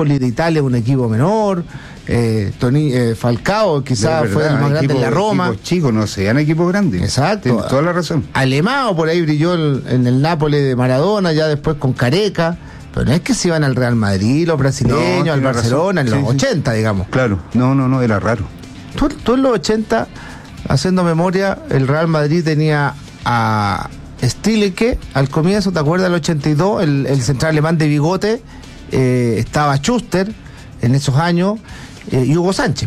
Ascoli de Italia, un equipo menor. Falcao quizás fue el más grande en la Roma. Equipos chicos, no sean equipos grandes. Exacto. Tienes toda la razón. Alemão por ahí brilló en el Nápoles de Maradona, ya después con Careca. Pero no es que se iban al Real Madrid, los brasileños, al Barcelona, en los 80, digamos. Claro, no, era raro. Tú en los 80, haciendo memoria, el Real Madrid tenía a Stileke, al comienzo, ¿te acuerdas? El 82, el central alemán de bigote, estaba Schuster en esos años, y Hugo Sánchez.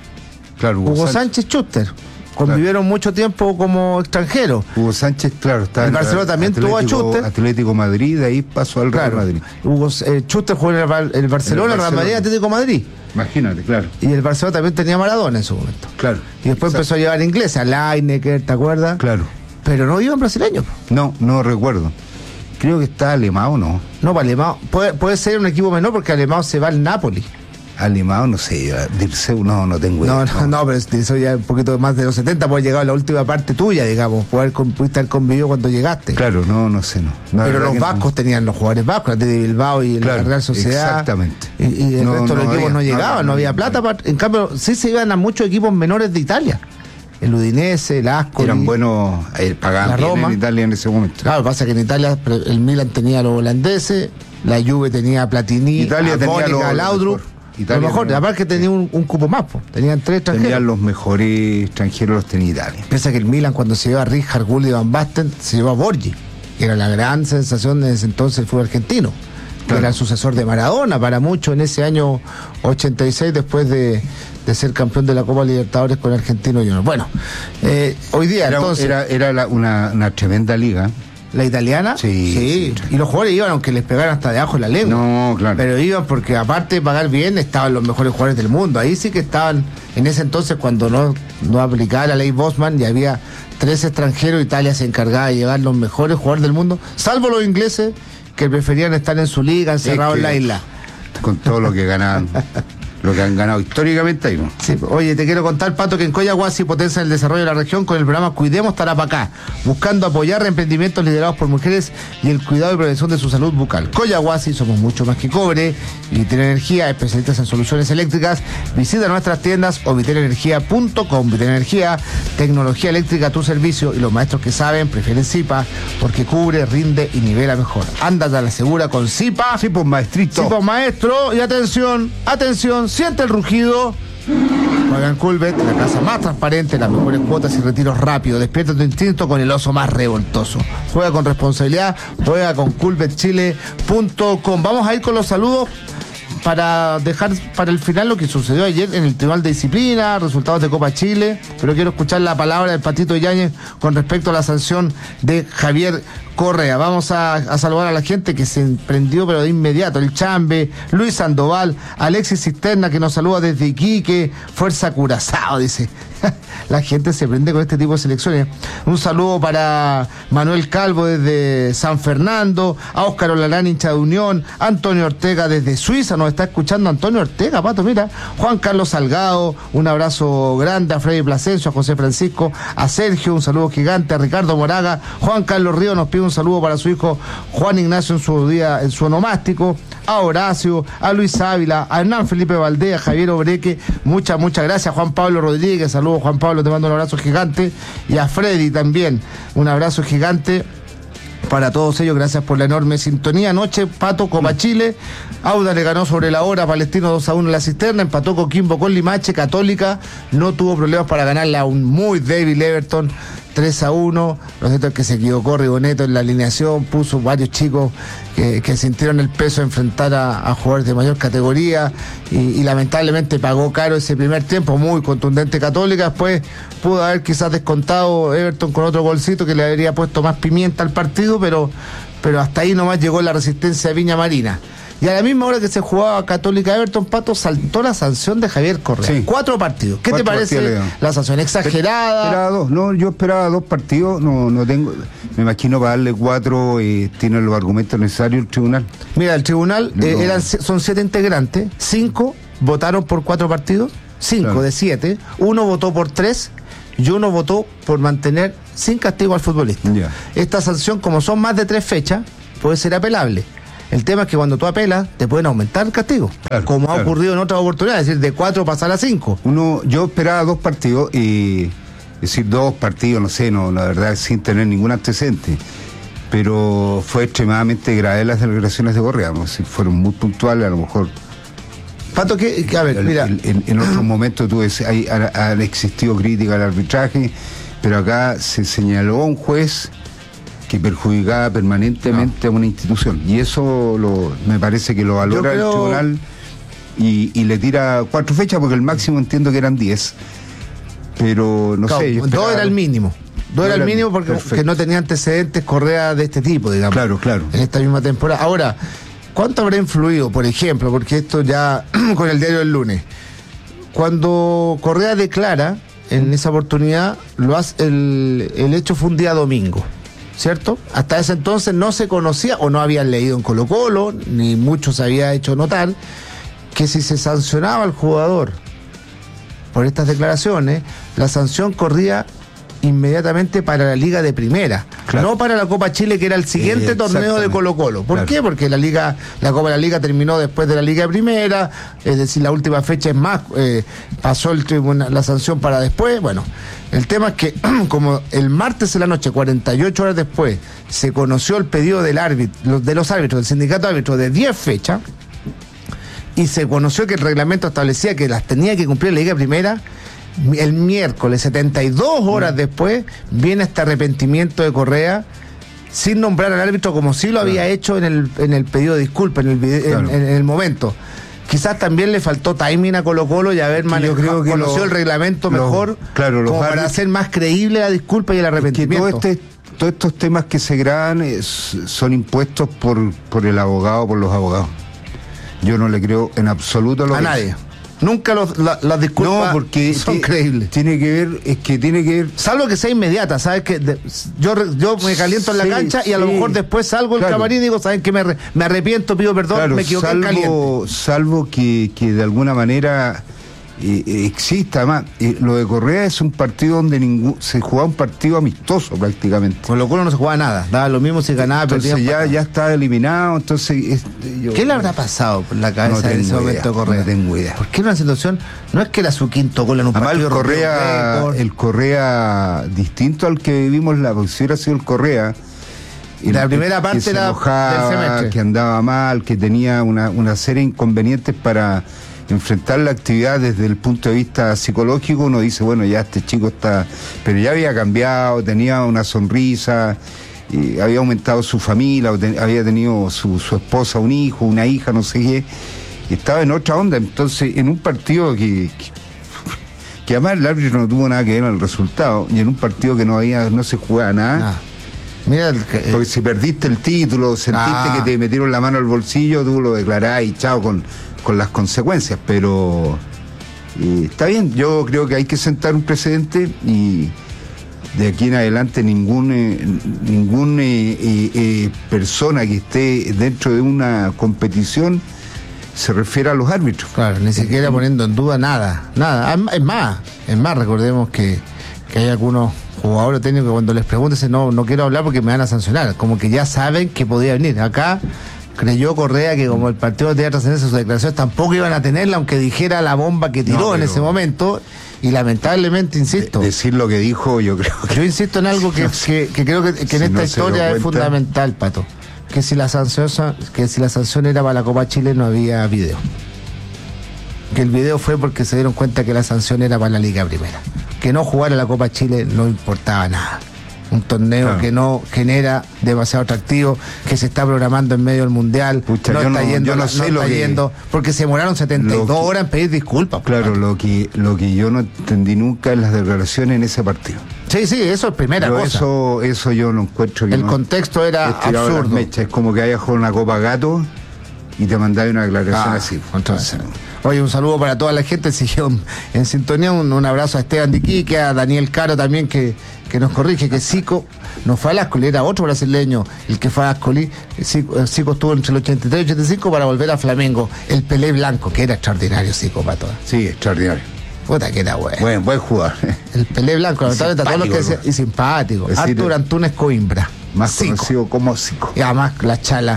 Claro, Hugo Sánchez Schuster. Convivieron mucho tiempo como extranjeros. Hugo Sánchez, claro, está en Barcelona también tuvo a Schuster. Atlético Madrid, de ahí pasó al Real Madrid. Hugo Schuster jugó en el Barcelona, el Real Madrid, Atlético Madrid. Imagínate, claro. Y el Barcelona también tenía Maradona en su momento. Claro. Y después empezó a llevar inglés, a Lineker, ¿te acuerdas? Claro. Pero no iban brasileños. No recuerdo. Creo que está Alemão, ¿no? No, para Alemão. Puede ser un equipo menor porque Alemão se va al Napoli. Alemão, no sé, Dirceu, no tengo idea. No, pero eso ya un poquito más de los 70, pues llegado a la última parte tuya, digamos, pudiste haber convivido cuando llegaste. Claro, no sé. Pero los vascos tenían los jugadores vascos, de Bilbao y la Real Sociedad. Exactamente. Y el resto de los equipos no llegaban, no había plata. En cambio, sí se iban a muchos equipos menores de Italia. El Udinese, el Ascoli. Eran buenos, pagaban bien en Italia en ese momento. Claro, pasa que en Italia el Milan tenía a los holandeses, la Juve tenía a Platini, Italia a Laudrup. Lo mejor, aparte que tenía un cupo más, tenían 3 extranjeros. Tenían los mejores extranjeros, los tenía Italia. Piensa que el Milan, cuando se llevó a Rijkaard, Gullit y Van Basten, se llevó a Borgi, que era la gran sensación de ese entonces del fútbol argentino. Que era el sucesor de Maradona para muchos en ese año 86, después de ser campeón de la Copa Libertadores con Argentino Juniors. Bueno, hoy día era una tremenda liga. ¿La italiana? Sí. Y los jugadores iban aunque les pegaran hasta de abajo la lengua. No, claro. Pero iban porque aparte de pagar bien, estaban los mejores jugadores del mundo. Ahí sí que estaban, en ese entonces cuando no aplicaba la ley Bosman y había 3 extranjeros, Italia se encargaba de llevar los mejores jugadores del mundo, salvo los ingleses que preferían estar en su liga, encerrados en la isla. Con todo lo que ganaban. Lo que han ganado históricamente ahí, ¿no? Sí, oye, te quiero contar, Pato, que en Coyahuasi potencia el desarrollo de la región con el programa Cuidemos Tarapacá, buscando apoyar emprendimientos liderados por mujeres y el cuidado y prevención de su salud bucal. Coyahuasi, somos mucho más que cobre. Viterenergía, especialistas en soluciones eléctricas. Visita nuestras tiendas o viterenergía.com. Viterenergía, tecnología eléctrica a tu servicio, y los maestros que saben prefieren Zipa porque cubre, rinde y nivela mejor. Ándate a la segura con Zipa. Sí, pues, maestrito. Sí, pues, maestro. Y atención, siente el rugido. Juega en Culbet, la casa más transparente, las mejores cuotas y retiros rápidos. Despierta tu instinto con el oso más revoltoso. Juega con responsabilidad, juega con culbetchile.com. Vamos a ir con los saludos para dejar para el final lo que sucedió ayer en el Tribunal de Disciplina, resultados de Copa Chile, pero quiero escuchar la palabra del Patito Yáñez con respecto a la sanción de Javier Correa. Vamos a saludar a la gente que se prendió pero de inmediato. El Chambe, Luis Sandoval, Alexis Cisterna, que nos saluda desde Iquique, Fuerza Curazao, dice. La gente se prende con este tipo de selecciones. Un saludo para Manuel Calvo desde San Fernando, a Óscar Olalán, hincha de Unión, Antonio Ortega desde Suiza, nos está escuchando Antonio Ortega, Pato, mira, Juan Carlos Salgado, un abrazo grande a Freddy Plasencio, a José Francisco, a Sergio, un saludo gigante, a Ricardo Moraga, Juan Carlos Río nos pide un saludo para su hijo Juan Ignacio en su onomástico, a Horacio, a Luis Ávila, a Hernán Felipe Valdés, a Javier Obreque, muchas gracias, Juan Pablo Rodríguez, saludos Juan Pablo, te mando un abrazo gigante, y a Freddy también, un abrazo gigante para todos ellos, gracias por la enorme sintonía. Anoche, Pato, Copa Chile, Auda le ganó sobre la hora, Palestino 2-1 en la Cisterna, empató Coquimbo con Limache, Católica no tuvo problemas para ganarle a un muy débil Everton 3-1, lo cierto es que se equivocó Rigoneto en la alineación, puso varios chicos que sintieron el peso de enfrentar a jugadores de mayor categoría y lamentablemente pagó caro ese primer tiempo, muy contundente Católica. Después pudo haber quizás descontado Everton con otro golcito que le habría puesto más pimienta al partido, pero hasta ahí nomás llegó la resistencia de Viña Marina. Y a la misma hora que se jugaba Católica Everton, Pato, saltó la sanción de Javier Correa. Sí. 4 partidos. ¿Qué te parece la sanción? ¿Exagerada? Esperaba 2. No, yo esperaba 2 partidos. No tengo. Me imagino para darle 4 tiene los argumentos necesarios el tribunal. Mira, el tribunal son 7 integrantes. 5 votaron por 4 partidos. 5 claro. De 7. 1 votó por 3 y 1 votó por mantener sin castigo al futbolista. Yeah. Esta sanción, como son más de 3 fechas, puede ser apelable. El tema es que cuando tú apelas, te pueden aumentar el castigo, Claro, como ha claro. ocurrido en otras oportunidades, es decir, de 4 pasar a 5. Yo esperaba 2 partidos y, es decir, 2 partidos, no sé, la verdad, sin tener ningún antecedente. Pero fue extremadamente grave las declaraciones de Correa, ¿no? Si fueron muy puntuales, a lo mejor. Pato, a ver, mira. En otros momentos han existido críticas al arbitraje, pero acá se señaló a un juez que perjudicaba permanentemente a una institución. Y eso me parece que lo valora el tribunal y le tira 4 fechas, porque el máximo entiendo que eran 10. Pero no sé. 2 era el mínimo. 2 era el mínimo porque no tenía antecedentes Correa de este tipo, digamos. Claro. En esta misma temporada. Ahora, ¿cuánto habrá influido, por ejemplo, porque esto ya con el diario del lunes? Cuando Correa declara, en esa oportunidad, el hecho fue un día domingo, ¿cierto? Hasta ese entonces no se conocía o no habían leído en Colo-Colo, ni mucho se había hecho notar, que si se sancionaba al jugador por estas declaraciones, la sanción corría inmediatamente para la Liga de Primera, no para la Copa Chile, que era el siguiente torneo de Colo-Colo. ¿Por qué? Porque la Copa de la Liga terminó después de la Liga de Primera, es decir, la última fecha es más, pasó el tribunal la sanción para después. Bueno, el tema es que como el martes en la noche, 48 horas después, se conoció el pedido del de los árbitros, del sindicato de árbitros, de 10 fechas, y se conoció que el reglamento establecía que las tenía que cumplir la Liga Primera. El miércoles, 72 horas después, viene este arrepentimiento de Correa sin nombrar al árbitro, como sí lo había hecho en el pedido de disculpa, en el momento. Quizás también le faltó timing a Colo-Colo y haber conocido el reglamento mejor, como para hacer más creíble la disculpa y el arrepentimiento. Todos estos temas que se graban son impuestos por el abogado, por los abogados. Yo no le creo en absoluto a nadie. Nunca las disculpas porque son creíbles. Tiene que ver. Salvo que sea inmediata, ¿sabes? Que yo me caliento en la cancha y a lo mejor después salgo del camarín y digo, ¿saben qué? Me arrepiento, pido perdón, me equivoqué en caliente. Salvo que de alguna manera exista más. Lo de Correa es un partido donde se jugaba un partido amistoso prácticamente. Con lo cual no se jugaba nada, daba lo mismo si ganaba, perdía. Entonces ya estaba eliminado, entonces... ¿Qué le habrá pasado por la cabeza en ese momento de Correa? No tengo idea. Porque era una situación, no es que era su quinto gol en un partido. El Correa distinto al que vivimos, si hubiera sido el Correa... La primera parte se era enojaba, del semestre, que andaba mal, que tenía una serie de inconvenientes para enfrentar la actividad desde el punto de vista psicológico. Uno dice, bueno, ya este chico está... Pero ya había cambiado, tenía una sonrisa, había aumentado su familia, había tenido su esposa, un hijo, una hija, no sé qué, y estaba en otra onda. Entonces, en un partido que además el árbitro no tuvo nada que ver en el resultado, y en un partido que no se jugaba nada. Mira porque si perdiste el título, sentiste que te metieron la mano al bolsillo, tú lo declarás y chao con las consecuencias, pero está bien. Yo creo que hay que sentar un precedente y de aquí en adelante ninguna persona que esté dentro de una competición se refiere a los árbitros. Claro, ni siquiera poniendo en duda nada. Es más, recordemos que hay algunos jugadores técnicos que cuando les pregunten no quiero hablar porque me van a sancionar, como que ya saben que podía venir. Acá creyó Correa que como el partido tenía trascendencia, sus declaraciones tampoco iban a tenerla, aunque dijera la bomba que tiró en ese momento, y lamentablemente, insisto, decir lo que dijo, yo insisto en algo que creo que en esta historia es fundamental, Pato, que si la sanción era para la Copa Chile no había video, que el video fue porque se dieron cuenta que la sanción era para la Liga Primera, que no jugara la Copa Chile no importaba nada. Un torneo que no genera demasiado atractivo, que se está programando en medio del Mundial. Pucha, no está yendo, porque se demoraron 72 horas en pedir disculpas. Claro, lo que yo no entendí nunca es las declaraciones en ese partido. Sí, eso es primera cosa. Eso yo no encuentro que... El contexto era absurdo. Es como que hayas jugado una Copa Gato y te mandáis una declaración así. Entonces, oye, un saludo para toda la gente, siguió en sintonía, un abrazo a Esteban Diquique, a Daniel Caro también, que nos corrige, que Zico no fue al Ascoli, era otro brasileño el que fue a Ascoli. Zico estuvo entre el 83 y 85 para volver a Flamengo. El Pelé Blanco, que era extraordinario, Zico, Pato. Sí, extraordinario. Puta que era bueno. Buen jugador. El Pelé Blanco, lamentablemente, todos los que decían, y simpático. Artur Antunes Coimbra. Más conocido como Zico. Y además la chala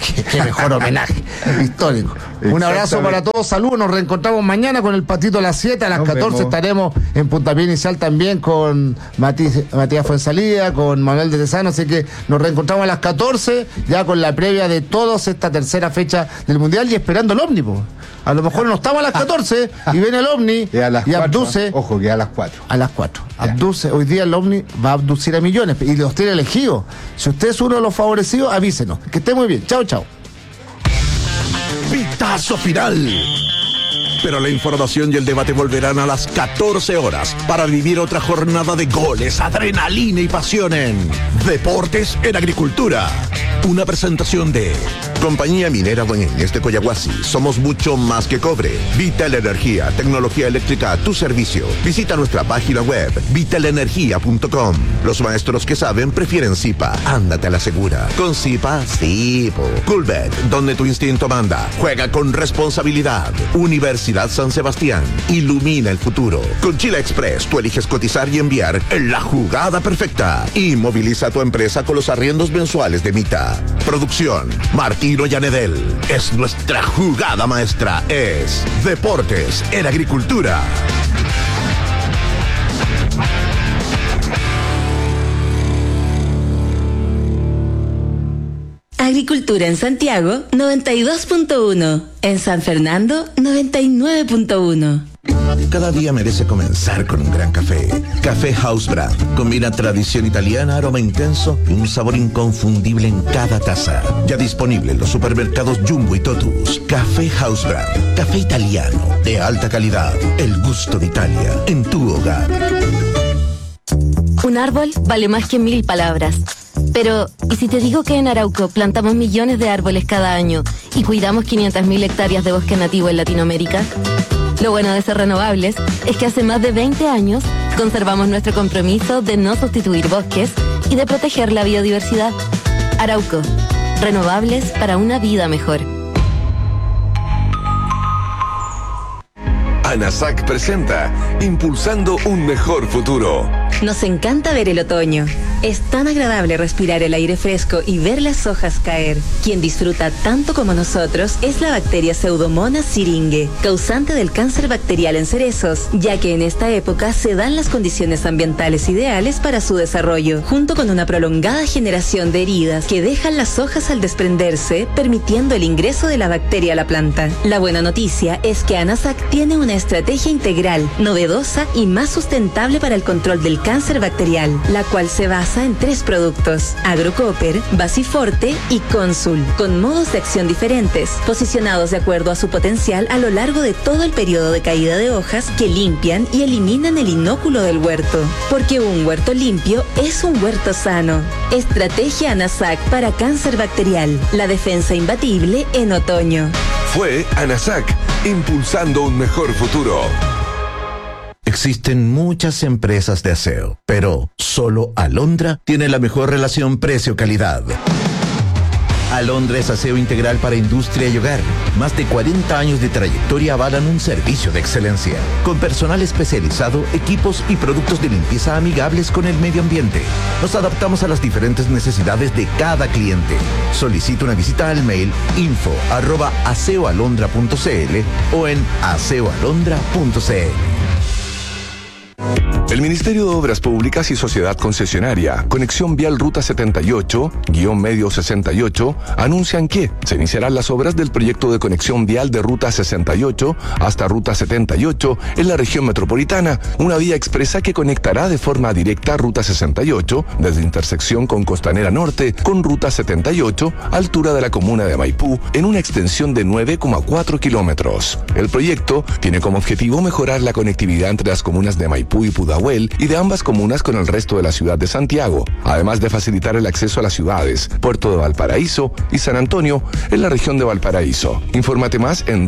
Qué mejor homenaje histórico. Un abrazo para todos, saludos, nos reencontramos mañana con el Patito a las 7, a las 14 estaremos en Puntapié Inicial también con Matías Fuensalida, con Manuel de Tesano, así que nos reencontramos a las 14, ya con la previa de todos esta tercera fecha del Mundial y esperando el Omni, po. A lo mejor no estamos a las 14 y viene el Omni y abduce. Ojo, que a las 4. A las 4. Abduce. Hoy día el Omni va a abducir a millones y los tiene elegidos. Si usted es uno de los favorecidos, avísenos. Que esté muy bien. Chao, chao. Pitazo final. Pero la información y el debate volverán a las 14 horas para vivir otra jornada de goles, adrenalina y pasión en Deportes en Agricultura. Una presentación de Compañía Minera Dueñez de Coyahuasi. Somos mucho más que cobre. Vital Energía, tecnología eléctrica a tu servicio. Visita nuestra página web vitalenergia.com. Los maestros que saben prefieren Zipa. Ándate a la segura. Con Zipa, sí. Coolbet, donde tu instinto manda. Juega con responsabilidad. Universidad San Sebastián. Ilumina el futuro. Con Chile Express, tú eliges cotizar y enviar en la jugada perfecta. Y moviliza tu empresa con los arriendos mensuales de Mita. Producción, Martino Llanedel. Es nuestra jugada maestra. Es Deportes en Agricultura. Agricultura en Santiago, 92.1. En San Fernando, 99.1. Cada día merece comenzar con un gran café. Café House Brand. Combina tradición italiana, aroma intenso y un sabor inconfundible en cada taza. Ya disponible en los supermercados Jumbo y Totus. Café House Brand. Café italiano de alta calidad. El gusto de Italia en tu hogar. Un árbol vale más que 1000 palabras. Pero, ¿y si te digo que en Arauco plantamos millones de árboles cada año y cuidamos 500.000 hectáreas de bosque nativo en Latinoamérica? Lo bueno de ser renovables es que hace más de 20 años conservamos nuestro compromiso de no sustituir bosques y de proteger la biodiversidad. Arauco, renovables para una vida mejor. ANASAC presenta Impulsando un mejor futuro. Nos encanta ver el otoño. Es tan agradable respirar el aire fresco y ver las hojas caer. Quien disfruta tanto como nosotros es la bacteria Pseudomonas syringae, causante del cáncer bacterial en cerezos, ya que en esta época se dan las condiciones ambientales ideales para su desarrollo, junto con una prolongada generación de heridas que dejan las hojas al desprenderse, permitiendo el ingreso de la bacteria a la planta. La buena noticia es que ANASAC tiene una estrategia integral, novedosa y más sustentable para el control del cáncer bacterial, la cual se basa en 3 productos: Agrocopper, Basiforte y Consul, con modos de acción diferentes, posicionados de acuerdo a su potencial a lo largo de todo el periodo de caída de hojas, que limpian y eliminan el inóculo del huerto. Porque un huerto limpio es un huerto sano. Estrategia ANASAC para cáncer bacterial, la defensa imbatible en otoño. Fue ANASAC, impulsando un mejor futuro. Existen muchas empresas de aseo, pero solo Alondra tiene la mejor relación precio-calidad. Alondra es aseo integral para industria y hogar. Más de 40 años de trayectoria avalan un servicio de excelencia, con personal especializado, equipos y productos de limpieza amigables con el medio ambiente. Nos adaptamos a las diferentes necesidades de cada cliente. Solicita una visita al mail info@aseoalondra.cl o en aseoalondra.cl. El Ministerio de Obras Públicas y Sociedad Concesionaria, Conexión Vial Ruta 78-Medio 68, anuncian que se iniciarán las obras del proyecto de conexión vial de Ruta 68 hasta Ruta 78 en la región metropolitana, una vía expresa que conectará de forma directa Ruta 68 desde intersección con Costanera Norte con Ruta 78, altura de la comuna de Maipú, en una extensión de 9,4 kilómetros. El proyecto tiene como objetivo mejorar la conectividad entre las comunas de Maipú y Pudahuel y de ambas comunas con el resto de la ciudad de Santiago, además de facilitar el acceso a las ciudades Puerto de Valparaíso y San Antonio en la región de Valparaíso. Infórmate más en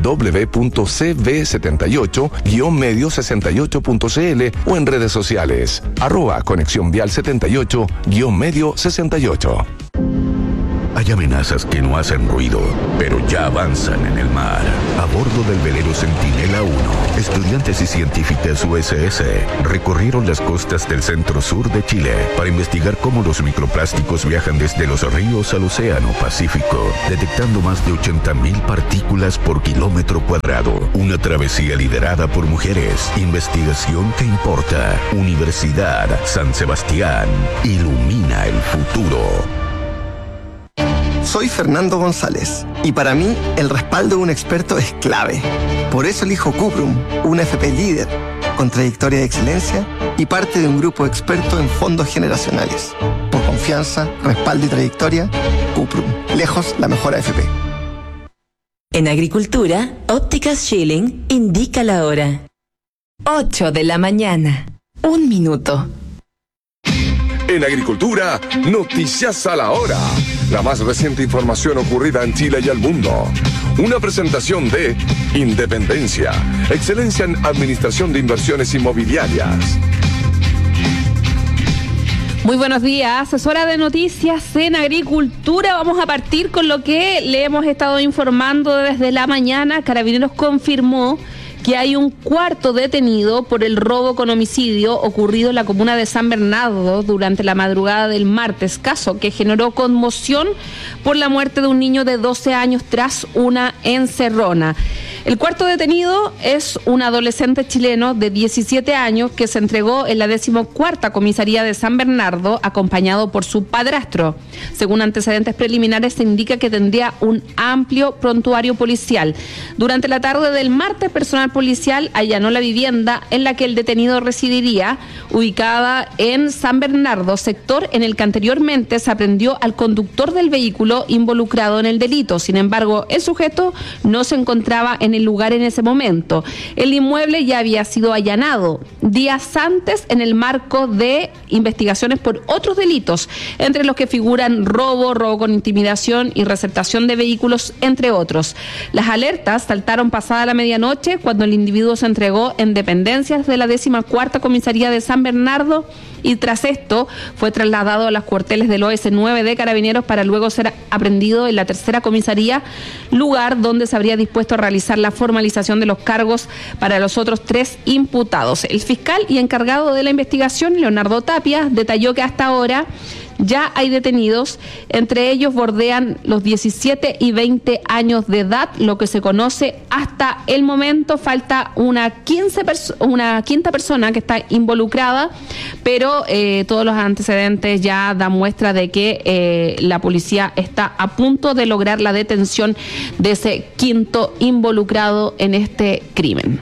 www.cv78-medio68.cl o en redes sociales @Conexión Vial 78-Medio 68. Hay amenazas que no hacen ruido, pero ya avanzan en el mar. A bordo de del velero Centinela 1, estudiantes y científicas USS recorrieron las costas del centro-sur de Chile para investigar cómo los microplásticos viajan desde los ríos al Océano Pacífico, detectando más de 80.000 partículas por kilómetro cuadrado. Una travesía liderada por mujeres. Investigación que importa. Universidad San Sebastián. Ilumina el futuro. Soy Fernando González y para mí el respaldo de un experto es clave. Por eso elijo Cuprum, una FP líder, con trayectoria de excelencia y parte de un grupo experto en fondos generacionales. Por confianza, respaldo y trayectoria, Cuprum, lejos la mejor AFP. En Agricultura, Ópticas Schilling indica la hora. 8 de la mañana. 1 minuto. En Agricultura, noticias a la hora. La más reciente información ocurrida en Chile y el mundo. Una presentación de Independencia, excelencia en administración de inversiones inmobiliarias. Muy buenos días, es hora de noticias en Agricultura. Vamos a partir con lo que le hemos estado informando desde la mañana. Carabineros confirmó que hay un cuarto detenido por el robo con homicidio ocurrido en la comuna de San Bernardo durante la madrugada del martes, caso que generó conmoción por la muerte de un niño de 12 años tras una encerrona. El cuarto detenido es un adolescente chileno de 17 años que se entregó en la 14ª comisaría de San Bernardo acompañado por su padrastro. Según antecedentes preliminares se indica que tendría un amplio prontuario policial. Durante la tarde del martes, personal policial allanó la vivienda en la que el detenido residiría, ubicada en San Bernardo, sector en el que anteriormente se aprehendió al conductor del vehículo involucrado en el delito. Sin embargo, el sujeto no se encontraba en el lugar en ese momento. El inmueble ya había sido allanado días antes en el marco de investigaciones por otros delitos, entre los que figuran robo con intimidación y receptación de vehículos, entre otros. Las alertas saltaron pasada la medianoche cuando el individuo se entregó en dependencias de la 14ª comisaría de San Bernardo y tras esto fue trasladado a los cuarteles del OS9 de Carabineros para luego ser aprehendido en la 3ª comisaría, lugar donde se habría dispuesto a realizar la formalización de los cargos para los otros 3 imputados. El fiscal y encargado de la investigación, Leonardo Tapia, detalló que hasta ahora ya hay detenidos, entre ellos bordean los 17 y 20 años de edad, lo que se conoce hasta el momento. Falta una quinta persona que está involucrada, pero todos los antecedentes ya dan muestra de que la policía está a punto de lograr la detención de ese quinto involucrado en este crimen.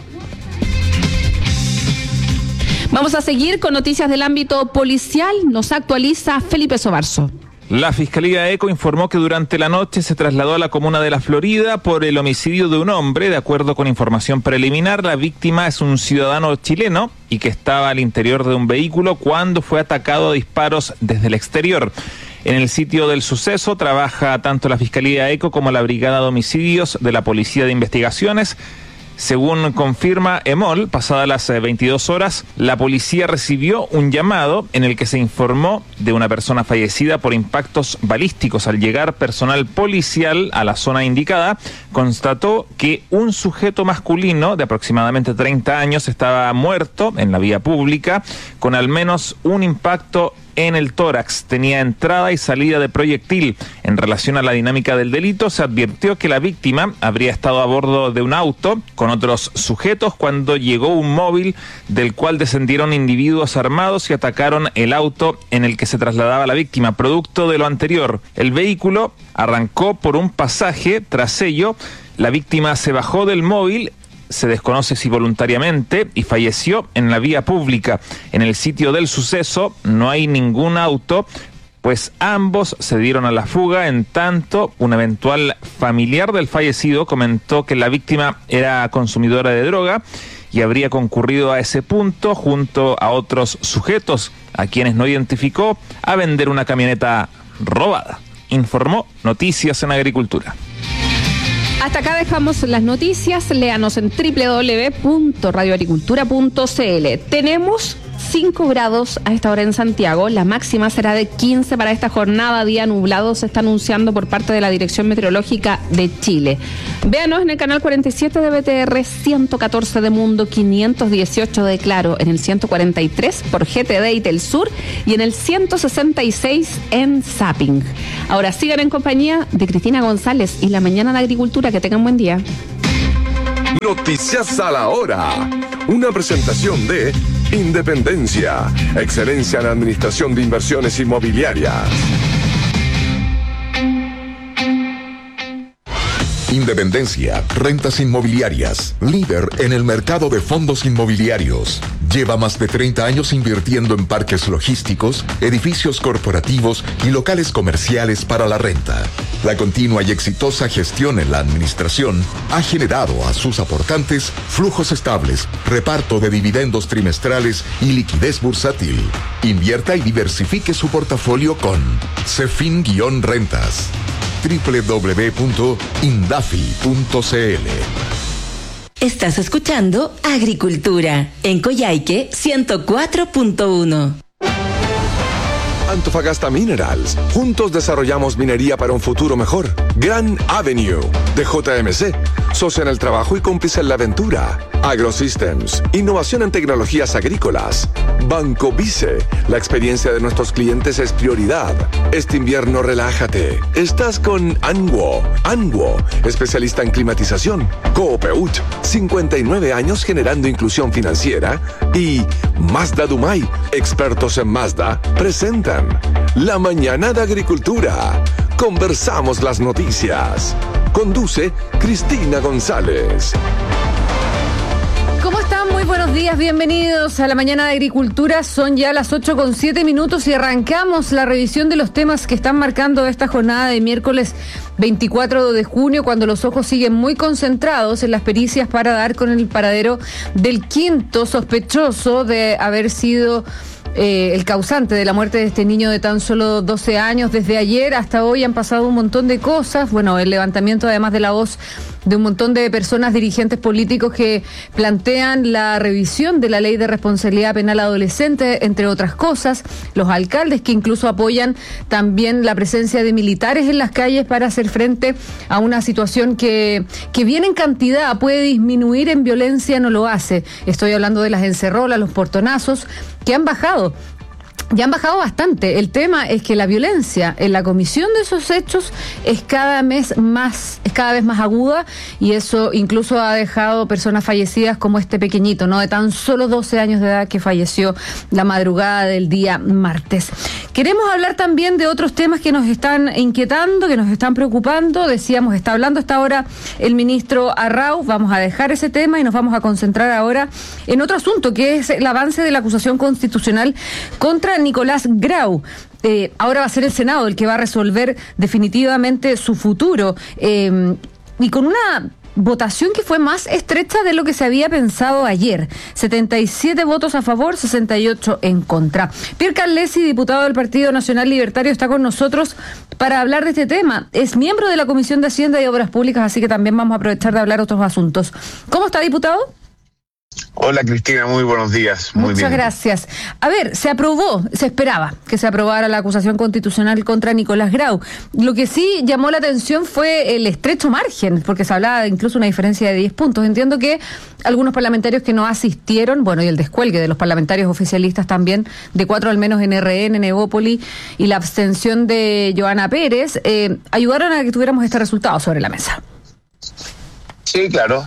Vamos a seguir con noticias del ámbito policial. Nos actualiza Felipe Sobarzo. La Fiscalía ECO informó que durante la noche se trasladó a la comuna de La Florida por el homicidio de un hombre. De acuerdo con información preliminar, la víctima es un ciudadano chileno y que estaba al interior de un vehículo cuando fue atacado a disparos desde el exterior. En el sitio del suceso trabaja tanto la Fiscalía ECO como la Brigada de Homicidios de la Policía de Investigaciones. Según confirma EMOL, pasadas las 22 horas, la policía recibió un llamado en el que se informó de una persona fallecida por impactos balísticos. Al llegar personal policial a la zona indicada, constató que un sujeto masculino de aproximadamente 30 años estaba muerto en la vía pública con al menos un impacto en el tórax. Tenía entrada y salida de proyectil. En relación a la dinámica del delito, se advirtió que la víctima habría estado a bordo de un auto con otros sujetos cuando llegó un móvil del cual descendieron individuos armados y atacaron el auto en el que se trasladaba la víctima. Producto de lo anterior, el vehículo arrancó por un pasaje. Tras ello, la víctima se bajó del móvil, se desconoce si voluntariamente, y falleció en la vía pública. En el sitio del suceso no hay ningún auto, pues ambos se dieron a la fuga. En tanto, un eventual familiar del fallecido comentó que la víctima era consumidora de droga y habría concurrido a ese punto junto a otros sujetos, a quienes no identificó, a vender una camioneta robada. Informó Noticias en Agricultura. Hasta acá dejamos las noticias. Léanos en www.radioagricultura.cl. Tenemos 5 grados a esta hora en Santiago. La máxima será de 15 para esta jornada. Día nublado se está anunciando por parte de la Dirección Meteorológica de Chile. Véanos en el canal 47 de BTR, 114 de Mundo, 518 de Claro, en el 143 por GTD y Telsur y en el 166 en Zapping. Ahora sigan en compañía de Cristina González y La Mañana de Agricultura. Que tengan buen día. Noticias a la hora. Una presentación de Independencia, excelencia en administración de inversiones inmobiliarias. Independencia, rentas inmobiliarias, líder en el mercado de fondos inmobiliarios. Lleva más de 30 años invirtiendo en parques logísticos, edificios corporativos y locales comerciales para la renta. La continua y exitosa gestión en la administración ha generado a sus aportantes flujos estables, reparto de dividendos trimestrales y liquidez bursátil. Invierta y diversifique su portafolio con Cefin-Rentas. www.indafi.cl. Estás escuchando Agricultura en Coyhaique 104.1. Antofagasta Minerals. Juntos desarrollamos minería para un futuro mejor. Gran Avenue de JMC. Socia en el trabajo y cómplice en la aventura. AgroSystems. Innovación en tecnologías agrícolas. Banco Vice. La experiencia de nuestros clientes es prioridad. Este invierno relájate. Estás con Anwo. Anwo, especialista en climatización. Coopeuch. 59 años generando inclusión financiera. Y Mazda Dumay. Expertos en Mazda. Presentan La Mañana de Agricultura. Conversamos las noticias. Conduce Cristina González. ¿Cómo están? Muy buenos días, bienvenidos a La Mañana de Agricultura. Son ya las 8:07 y arrancamos la revisión de los temas que están marcando esta jornada de miércoles 24 de junio, cuando los ojos siguen muy concentrados en las pericias para dar con el paradero del quinto sospechoso de haber sido el causante de la muerte de este niño de tan solo 12 años. Desde ayer hasta hoy han pasado un montón de cosas. Bueno, el levantamiento además de la voz de un montón de personas, dirigentes políticos que plantean la revisión de la ley de responsabilidad penal adolescente, entre otras cosas. Los alcaldes que incluso apoyan también la presencia de militares en las calles para hacer frente a una situación que bien en cantidad puede disminuir, en violencia no lo hace. Estoy hablando de las encerrolas, los portonazos, que han bajado. Ya han bajado bastante. El tema es que la violencia en la comisión de esos hechos es cada vez más aguda, y eso incluso ha dejado personas fallecidas como este pequeñito, ¿no? De tan solo 12 años de edad, que falleció la madrugada del día martes. Queremos hablar también de otros temas que nos están inquietando, que nos están preocupando. Decíamos, está hablando hasta ahora el ministro Arrau. Vamos a dejar ese tema y nos vamos a concentrar ahora en otro asunto, que es el avance de la acusación constitucional contra Nicolás Grau. Ahora va a ser el Senado el que va a resolver definitivamente su futuro, y con una votación que fue más estrecha de lo que se había pensado ayer. 77 votos a favor, 68 en contra. Pierre Carlesi, diputado del Partido Nacional Libertario, está con nosotros para hablar de este tema. Es miembro de la Comisión de Hacienda y Obras Públicas, así que también vamos a aprovechar de hablar otros asuntos. ¿Cómo está, diputado? Hola, Cristina, muy buenos días. Muy Muchas bien. Gracias. A ver, se esperaba que se aprobara la acusación constitucional contra Nicolás Grau. Lo que sí llamó la atención fue el estrecho margen, porque se hablaba de incluso una diferencia de 10 puntos. Entiendo que algunos parlamentarios que no asistieron, bueno, y el descuelgue de los parlamentarios oficialistas también, de 4 al menos en RN, Evópoli, y la abstención de Joana Pérez, ayudaron a que tuviéramos este resultado sobre la mesa. Sí, claro.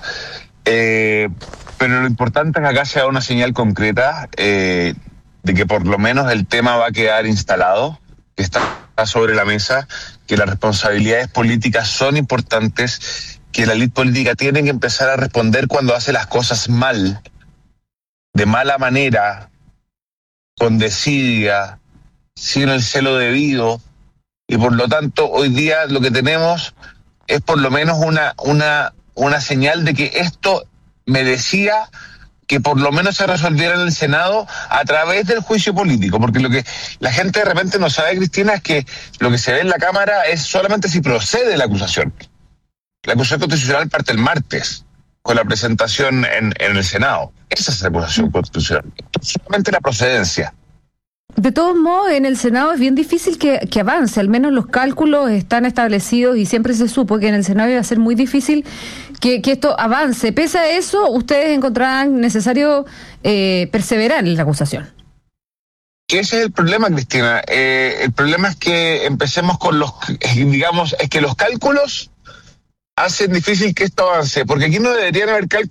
Pero lo importante es que acá se da una señal concreta de que por lo menos el tema va a quedar instalado, que está sobre la mesa, que las responsabilidades políticas son importantes, que la élite política tiene que empezar a responder cuando hace las cosas mal, de mala manera, con desidia, sin el celo debido, y por lo tanto hoy día lo que tenemos es por lo menos una señal de que esto merecía que por lo menos se resolviera en el Senado a través del juicio político, porque lo que la gente de repente no sabe, Cristina, es que lo que se ve en la Cámara es solamente si procede la acusación. La acusación constitucional parte el martes. con la presentación en el Senado. Esa es la acusación constitucional. Solamente la procedencia. De todos modos, en el Senado es bien difícil que avance, al menos los cálculos están establecidos y siempre se supo que en el Senado iba a ser muy difícil que esto avance. Pese a eso, ustedes encontrarán necesario perseverar en la acusación. Ese es el problema, Cristina. El problema es que empecemos con es que los cálculos hacen difícil que esto avance, porque aquí no deberían haber cálculos